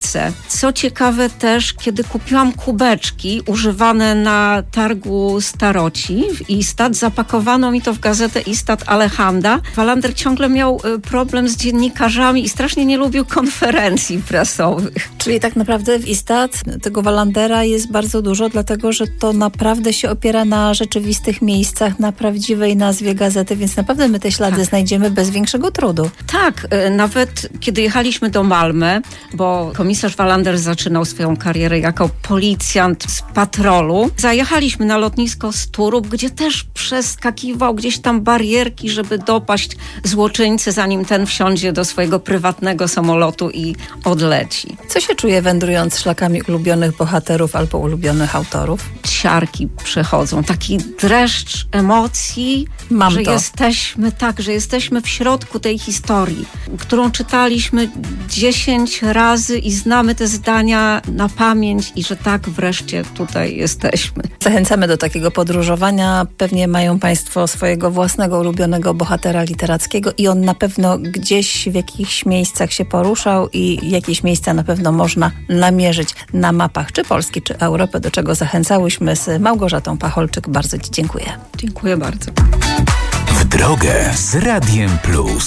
Polsce. Co ciekawe też, kiedy kupiłam kubeczki używane na targu Staroci w Istad, zapakowano mi to w gazetę Istad Alehanda. Wallander ciągle miał problem z dziennikarzami i strasznie nie lubił konferencji prasowych. Czyli tak naprawdę w Istad tego Wallandera jest bardzo dużo, dlatego że to naprawdę się opiera na rzeczywistych miejscach, na prawdziwej nazwie gazety, więc naprawdę my te ślady znajdziemy bez większego trudu. Tak, nawet kiedy jechaliśmy do Malmö, bo komisarz Wallander zaczynał swoją karierę jako policjant z patrolu, zajechaliśmy na lotnisko Sturup, gdzie też przeskakiwał gdzieś tam barierki, żeby dopaść złoczyńcę, zanim ten wsiądzie do swojego prywatnego samolotu i odleci. Co się czuje wędrując szlakami ulubionych bohaterów albo ulubionych autorów? Ciarki przechodzą, taki dreszcz emocji, że jesteśmy w środku tej historii, którą czytaliśmy 10 razy i znamy te zdania na pamięć i że tak wreszcie tutaj jesteśmy. Zachęcamy do takiego podróżowania. Pewnie mają Państwo swojego własnego ulubionego bohatera literackiego i on na pewno gdzieś w jakichś miejscach się poruszał i jakieś miejsca na pewno można namierzyć na mapach czy Polski, czy Europy, do czego zachęcałyśmy z Małgorzatą Pacholczyk. Bardzo Ci dziękuję. Dziękuję bardzo. W drogę z Radiem Plus.